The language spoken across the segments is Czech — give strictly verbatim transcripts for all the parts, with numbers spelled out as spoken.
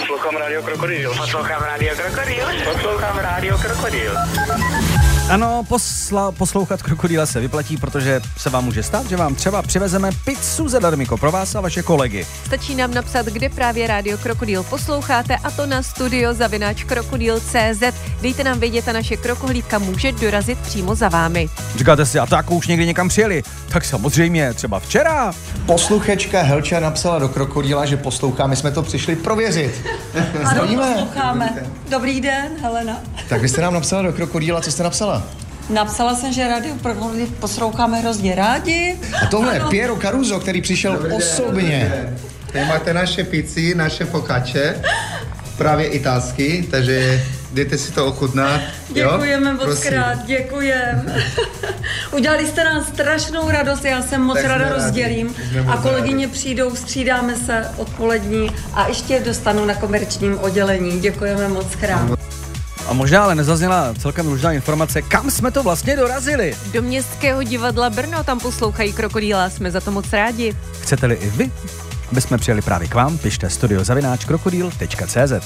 Poslouchám Rádio Krokodýl. Poslouchám Rádio Krokodýl. Poslouchám Rádio Krokodýl. Ano, posla, poslouchat Krokodýla se vyplatí, protože se vám může stát, že vám třeba přivezeme pizzu zadarmiko pro vás a vaše kolegy. Stačí nám napsat, kde právě Rádio Krokodýl posloucháte, a to na studio zavináč krokodýl tečka cé zet. Dejte nám vědět a naše krokohlídka může dorazit přímo za vámi. Říkáte si, a tak už někdy někam přijeli? Tak samozřejmě, třeba včera. Posluchačka Helča napsala do Krokodýla, že poslouchá, my jsme to přišli prověřit. Ano, posloucháme. Dobrý den, Helena. Tak vy jste nám napsala do Krokodýla, co jste napsala? Napsala jsem, že Rádio Krokodýl posloucháme hrozně rádi. A tohle je Piero Caruso, který přišel Dobrý osobně. Tady máte naše pizzy, naše focacce, právě italský, takže jdete si to ochutnat. Děkujeme moc krát, děkujem. Udělali jste nám strašnou radost, já jsem moc tak ráda rozdělím. A kolegyně rádi. Přijdou, střídáme se odpolední a ještě dostanu na komerčním oddělení. Děkujeme moc krát. A možná ale nezazněla celkem důležitá informace, kam jsme to vlastně dorazili. Do Městského divadla Brno, tam poslouchají Krokodýla, jsme za to moc rádi. Chcete-li i vy, aby jsme přijeli právě k vám, pište studio zavináč krokodýl tečka cé zet.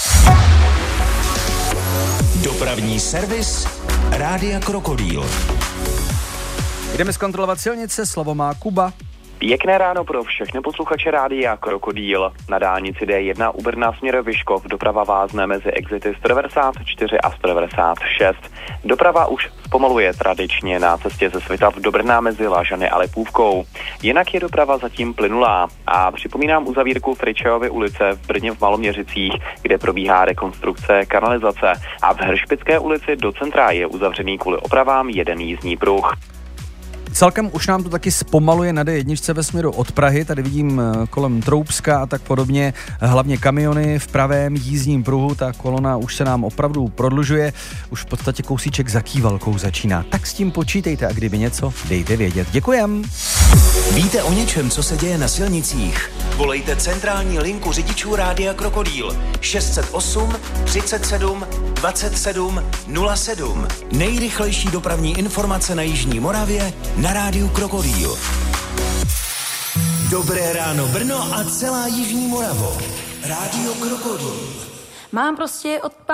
Dopravní servis Rádia Krokodýl. Jdeme zkontrolovat silnice, slovo má Kuba. Pěkné ráno pro všechny posluchače Rádia Krokodýl. Na dálnici dé jedna u Brna směr Vyškov doprava vázne mezi exity sto devadesát čtyři a sto devadesát šest. Doprava už zpomaluje tradičně na cestě ze Svitav do Brna mezi Lažany a Lipůvkou. Jinak je doprava zatím plynulá. A připomínám uzavírku Fričejovy ulice v Brně v Maloměřicích, kde probíhá rekonstrukce kanalizace. A v Hršpické ulici do centra je uzavřený kvůli opravám jeden jízdní pruh. Celkem už nám to taky zpomaluje na dé jedna ve směru od Prahy, tady vidím kolem Troubska a tak podobně, hlavně kamiony v pravém jízdním pruhu, ta kolona už se nám opravdu prodlužuje, už v podstatě kousíček za Kývalkou začíná. Tak s tím počítejte a kdyby něco, dejte vědět. Děkujem. Víte o něčem, co se děje na silnicích? Volejte centrální linku řidičů Rádia Krokodýl šest set osm třicet sedm dvacet sedm nula sedm. Nejrychlejší dopravní informace na jižní Moravě na Rádiu Krokodýl. Dobré ráno Brno a celá jižní Moravo. Rádio Krokodýl. Mám prostě od